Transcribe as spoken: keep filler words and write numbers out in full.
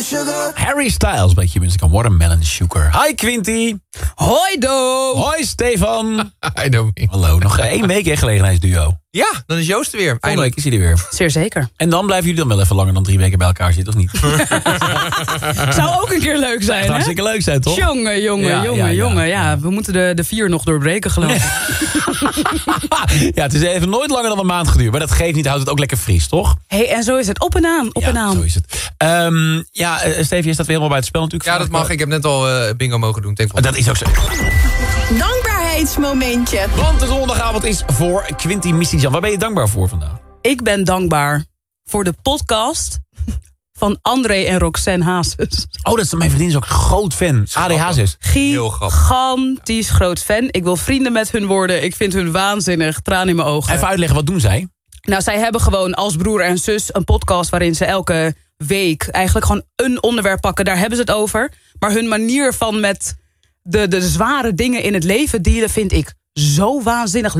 sugar. Harry Styles, beetje muziek aan Watermelon Sugar. Hi Quinty. Hoi Do. Hoi Stefan. I know me. Hallo, nog één week in gelegenheidsduo. Ja, dan is Joost er weer. Volgende week is hij er weer. Zeer zeker. En dan blijven jullie dan wel even langer dan drie weken bij elkaar zitten, of niet? Zou ook een keer leuk zijn, Zou hè? hartstikke leuk zijn, toch? Jongen, jongen, Ja, jongen, ja, ja. jongen. Ja, we moeten de, de vier nog doorbreken, geloof ik. Ja, het is even nooit langer dan een maand geduurd. Maar dat geeft niet, houdt het ook lekker fris, toch? Hey, en zo is het. Op en aan, op ja, en aan. zo is het. Um, ja, uh, Stevie, is dat weer helemaal bij het spel natuurlijk? Ja, dat mag. Ik heb net al uh, bingo mogen doen. Denk uh, dat is ook zo. Dankbaarheidsmomentje. Want de zondagavond is voor Quinty Mistiejan. Waar ben je dankbaar voor vandaag? Ik ben dankbaar voor de podcast van André en Roxanne Hazes. Oh, dat is mijn vriendin is ook groot fan. A D Hazes. Heel grappig. Gigantisch groot fan. Ik wil vrienden met hun worden. Ik vind hun waanzinnig. Traan in mijn ogen. Even uitleggen, wat doen zij? Nou, zij hebben gewoon als broer en zus een podcast waarin ze elke week eigenlijk gewoon een onderwerp pakken. Daar hebben ze het over. Maar hun manier van met de, de zware dingen in het leven dealen vind ik zo waanzinnig.